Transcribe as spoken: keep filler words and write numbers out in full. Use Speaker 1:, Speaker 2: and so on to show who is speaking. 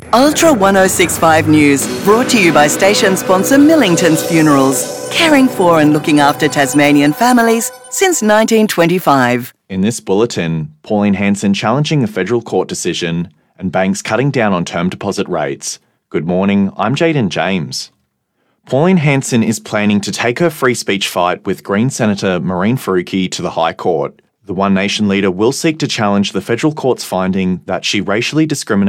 Speaker 1: Ultra one oh six point five News, brought to you by station sponsor Millington's Funerals, caring for and looking after Tasmanian families since nineteen twenty-five.
Speaker 2: In this bulletin, Pauline Hanson challenging a federal court decision and banks cutting down on term deposit rates. Good morning, I'm Jaden James. Pauline Hanson is planning to take her free speech fight with Green Senator Mehreen Faruqi to the High Court. The One Nation leader will seek to challenge the federal court's finding that she racially discriminated